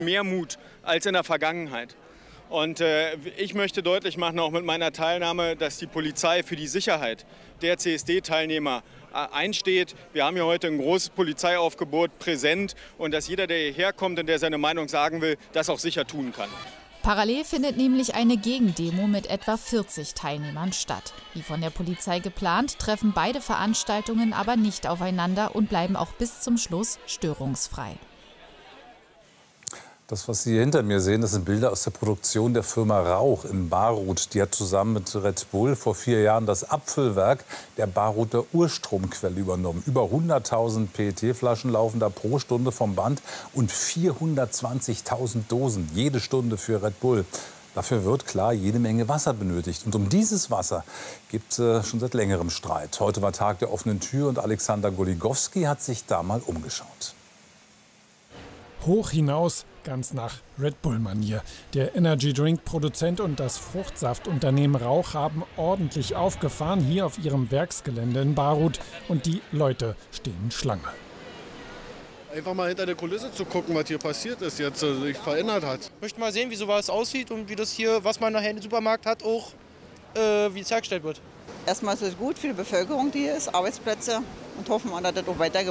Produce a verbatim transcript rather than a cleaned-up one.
Mehr Mut als in der Vergangenheit. Und äh, ich möchte deutlich machen, auch mit meiner Teilnahme, dass die Polizei für die Sicherheit der C S D-Teilnehmer äh, einsteht. Wir haben hier heute ein großes Polizeiaufgebot präsent und dass jeder, der hierher kommt und der seine Meinung sagen will, das auch sicher tun kann. Parallel findet nämlich eine Gegendemo mit etwa vierzig Teilnehmern statt. Wie von der Polizei geplant, treffen beide Veranstaltungen aber nicht aufeinander und bleiben auch bis zum Schluss störungsfrei. Das, was Sie hier hinter mir sehen, das sind Bilder aus der Produktion der Firma Rauch in Baruth. Die hat zusammen mit Red Bull vor vier Jahren das Abfüllwerk der Baruther Urstromquelle übernommen. Über hunderttausend P E T-Flaschen laufen da pro Stunde vom Band und vierhundertzwanzigtausend Dosen jede Stunde für Red Bull. Dafür wird klar jede Menge Wasser benötigt. Und um dieses Wasser gibt es äh, schon seit längerem Streit. Heute war Tag der offenen Tür und Alexander Goligowski hat sich da mal umgeschaut. Hoch hinaus, ganz nach Red Bull-Manier. Der Energy-Drink-Produzent und das Fruchtsaftunternehmen Rauch haben ordentlich aufgefahren hier auf ihrem Werksgelände in Baruth. Und die Leute stehen Schlange. Einfach mal hinter der Kulisse zu gucken, was hier passiert ist, jetzt äh, sich verändert hat. Ich möchte mal sehen, wie sowas aussieht und wie das hier, was man nachher im Supermarkt hat, auch äh, wie es hergestellt wird. Erstmal ist es gut für die Bevölkerung, die hier ist, Arbeitsplätze und hoffen wir, dass das auch weitergeht.